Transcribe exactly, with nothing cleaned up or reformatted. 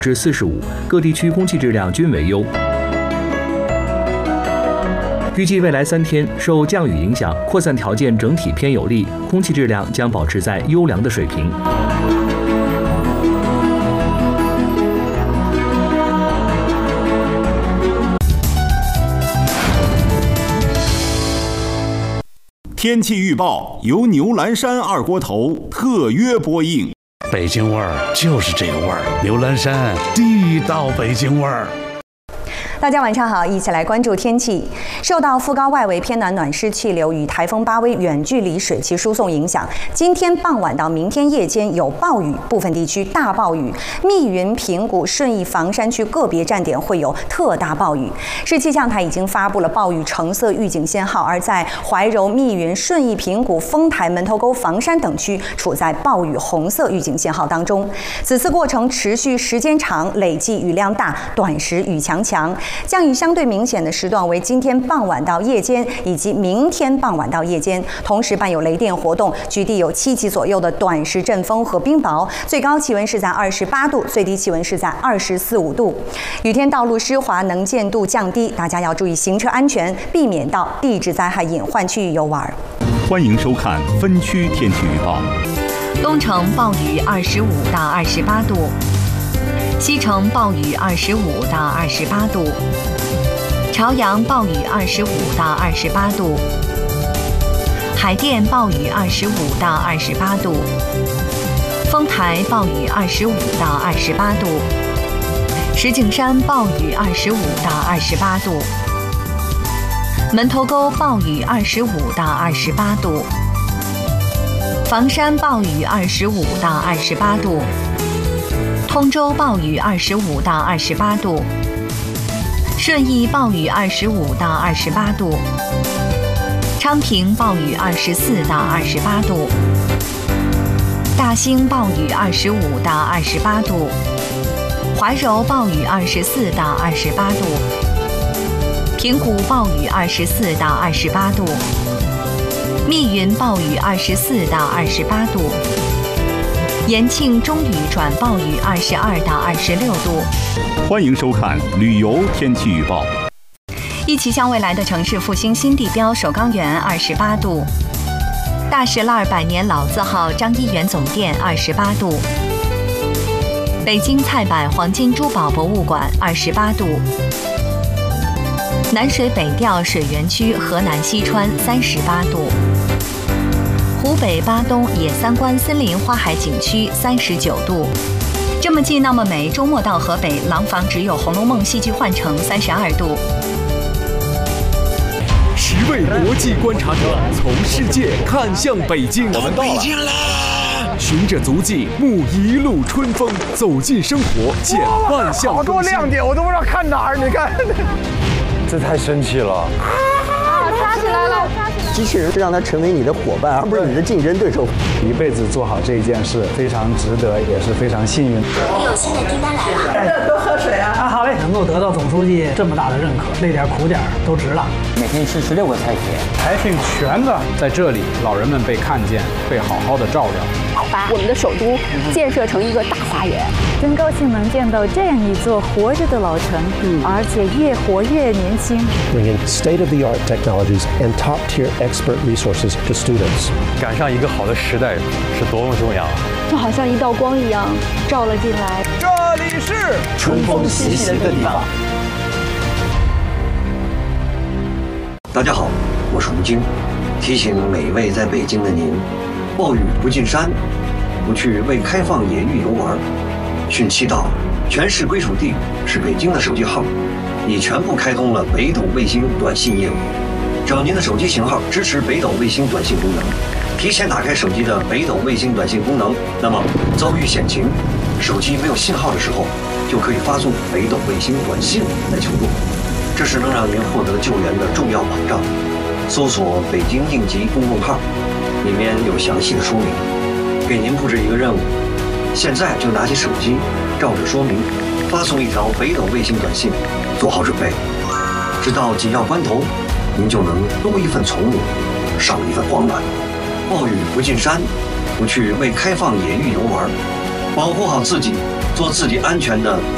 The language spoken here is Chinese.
至四十五，各地区空气质量均为优。预计未来三天，受降雨影响，扩散条件整体偏有利，空气质量将保持在优良的水平。 天气预报由牛栏山二锅头特约播映。 北京味儿就是这个味儿，牛栏山地道北京味儿。 大家晚上好，一起来关注天气。受到副高外围偏南暖湿气流与台风巴威远距离水汽输送影响，今天傍晚到明天夜间有暴雨，部分地区大暴雨。密云、平谷、顺义、房山区个别站点会有特大暴雨。市气象台已经发布了暴雨橙色预警信号，而在怀柔、密云、顺义、平谷、丰台、门头沟、房山等区处在暴雨红色预警信号当中。此次过程持续时间长，累计雨量大，短时雨强强。降雨相对明显的时段为今天傍晚到夜间，以及明天傍晚到夜间，同时伴有雷电活动，局地有七级左右的短时阵风和冰雹，最高气温是在二十八度，最低气温是在二十四五度。雨天道路湿滑，能见度降低，大家要注意行车安全，避免到地质灾害隐患区域游玩。 欢迎收看分区天气预报。 东城暴雨二十五到二十八度。西城暴雨二十五到二十八度，朝阳暴雨二十五到二十八度，海淀暴雨二十五到二十八度，丰台暴雨二十五到二十八度，石景山暴雨二十五到二十八度，门头沟暴雨二十五到二十八度，房山暴雨二十五到二十八度。通州暴雨二十五到二十八度，顺义暴雨二十五到二十八度，昌平暴雨二十四到二十八度，大兴暴雨二十五到二十八度，怀柔暴雨二十四到二十八度，平谷暴雨二十四到二十八度，密云暴雨二十四到二十八度。延庆中雨转暴雨二十二到二十六度。 欢迎收看旅游天气预报。 一起向未来的城市复兴新地标首钢园二十八度，大石栏百年老字号张一元总店二十八度，北京菜百黄金珠宝博物馆二十八度，南水北调水源区河南西川三十八度。湖北巴东野三关森林花海景区三十九度，这么近那么美，周末到河北廊坊只有《红楼梦》戏剧换乘三十二度。 十位国际观察者从世界看向北京，我们到北京了。循着足迹，沐一路春风，走进生活，见万象更新。 好多亮点，我都不知道看哪儿。你看，这太神奇了。 啊，抓起来了！ 机器人是让它成为你的伙伴，而不是你的竞争对手。 一辈子做好这一件事，非常值得，也是非常幸运。 我有新的订单来了， 哎、多喝水啊！啊，好嘞，能够得到总书记这么大的认可，累点苦点都值了。 每天吃十六个菜品， 培训全的在这里，老人们被看见，被好好的照料。 把我们的首都建设成一个大花园， 真高兴能见到这样一座活着的老城，嗯、而且越活越年轻。 Bringing state-of-the-art technologies and top-tier expert resources to students。 赶上一个好的时代是多么重要啊！ 就好像一道光一样照了进来。 这里是春风习习的地方。 大家好，我是吴京，提醒每位在北京的您。暴雨不进山，不去为开放野域游玩。汛期到，全市归属地是北京的手机号，已全部开通了北斗卫星短信业务。只要您的手机型号支持北斗卫星短信功能，提前打开手机的北斗卫星短信功能，那么遭遇险情，手机没有信号的时候，就可以发送北斗卫星短信来求助，这是能让您获得救援的重要保障。搜索北京应急公众号，里面有详细的说明。给您布置一个任务，现在就拿起手机，照着说明发送一条北斗卫星短信，做好准备。直到紧要关头，您就能多一份从容，少一份慌乱。暴雨不进山，不去为开放野域游玩，保护好自己，做自己安全的